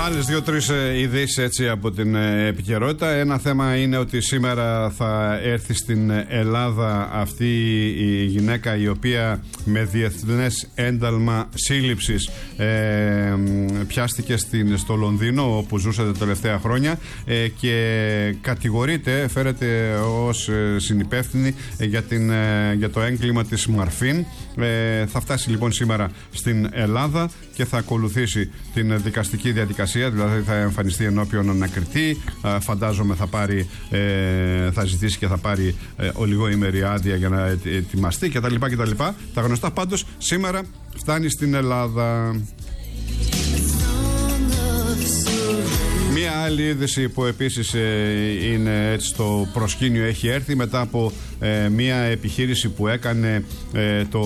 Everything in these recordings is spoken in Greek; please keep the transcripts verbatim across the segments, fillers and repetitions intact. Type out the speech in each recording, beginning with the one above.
Άλλες δύο-τρεις ειδήσεις έτσι από την ε, επικαιρότητα. Ένα θέμα είναι ότι σήμερα θα έρθει στην Ελλάδα αυτή η γυναίκα η οποία με διεθνές ένταλμα σύλληψης ε, πιάστηκε στην, στο Λονδίνο όπου ζούσε τα τελευταία χρόνια ε, και κατηγορείται, φέρεται ως ε, συνυπεύθυνη για, την, ε, για το έγκλημα της Μαρφίν. Ε, θα φτάσει λοιπόν σήμερα στην Ελλάδα και θα ακολουθήσει την δικαστική διαδικασία, δηλαδή θα εμφανιστεί ενώπιον ανακριτή, ε, φαντάζομαι θα πάρει, ε, θα ζητήσει και θα πάρει ε, ολιγοήμερη άδεια για να ετοιμαστεί κτλ. κτλ. Τα γνωστά. Πάντως σήμερα φτάνει στην Ελλάδα. Μία άλλη είδηση που επίσης ε, είναι έτσι στο προσκήνιο έχει έρθει μετά από ε, μία επιχείρηση που έκανε ε, το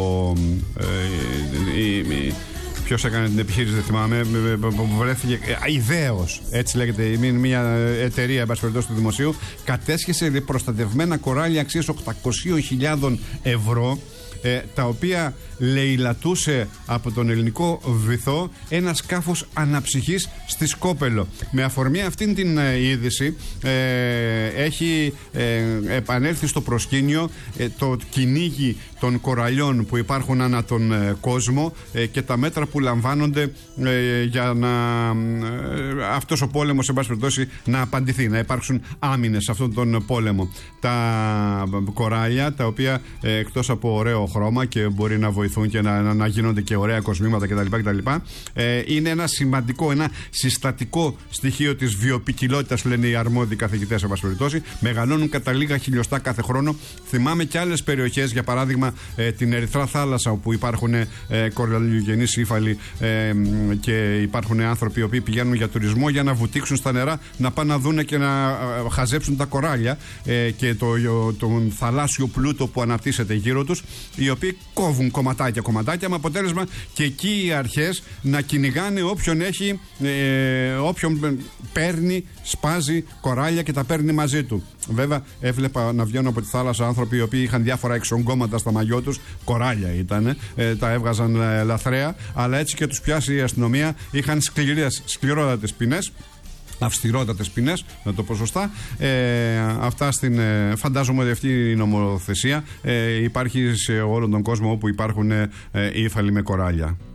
ε, η, η, ποιος έκανε την επιχείρηση δεν θυμάμαι, που βρέθηκε ιδέως, έτσι λέγεται, μια εταιρεία εν πάση περιπτώσει του δημοσίου, κατέσχεσε προστατευμένα κοράλια αξίας οκτακόσιες χιλιάδες ευρώ, ε, τα οποία λεηλατούσε από τον ελληνικό βυθό ένα σκάφος αναψυχής στη Σκόπελο. Με αφορμή αυτήν την ε, είδηση ε, έχει ε, επανέλθει στο προσκήνιο ε, το κυνήγι των κοραλιών που υπάρχουν ανά τον ε, κόσμο ε, και τα μέτρα που λαμβάνονται ε, για να ε, αυτός ο πόλεμος εν πάση περιπτώσει να απαντηθεί, να υπάρξουν άμυνες σε αυτόν τον πόλεμο. Τα κοράλια τα οποία ε, εκτός από ωραίο χρώμα και μπορεί να βοηθούν και να, να, να γίνονται και ωραία κοσμήματα κτλ. κτλ ε, είναι ένα σημαντικό, ένα συστατικό στοιχείο της βιοποικιλότητας, λένε οι αρμόδιοι καθηγητές εν πάση περιπτώσει. Μεγαλώνουν κατά λίγα χιλιοστά κάθε χρόνο. Θυμάμαι και άλλες περιοχές, για παράδειγμα ε, την Ερυθρά Θάλασσα, όπου υπάρχουν ε, κοραλιογενείς ύφαλοι ε, και υπάρχουν άνθρωποι οι οποίοι πηγαίνουν για τουρισμό για να βουτήξουν στα νερά, να πάνε να δούνε και να ε, χαζέψουν τα κοράλια ε, και το, τον θαλάσσιο πλούτο που αναπτύσσεται γύρω τους, οι οποίοι κόβουν κομματάκια κομματάκια με αποτέλεσμα και εκεί οι αρχές να κυνηγάνε όποιον έχει, ε, όποιον παίρνει, σπάζει κοράλια και τα παίρνει μαζί του. Βέβαια, έβλεπα να βγαίνουν από τη θάλασσα άνθρωποι οι οποίοι είχαν διάφορα εξογκώματα στα μαγιό τους, κοράλια ήταν, ε, τα έβγαζαν ε, λαθρέα, αλλά έτσι και τους πιάσει η αστυνομία, είχαν σκληρές, σκληρότατες ποινές. Αυστηρότατες ποινές, να το πω σωστά. Ε, αυτά στην. Ε, φαντάζομαι ότι αυτή η νομοθεσία ε, υπάρχει σε όλον τον κόσμο όπου υπάρχουν ε, ύφαλοι με κοράλια.